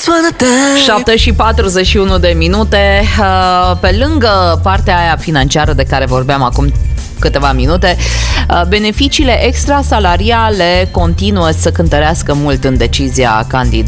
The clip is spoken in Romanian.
7 și 41 de minute. Pe lângă partea aia financiară de care vorbeam acum câteva minute, beneficiile extrasalariale continuă să cântărească mult în decizia candidatului.